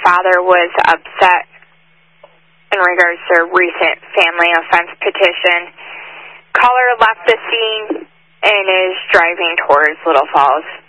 father was upset in regards to a recent family offense petition. Caller left the scene and is driving towards Little Falls.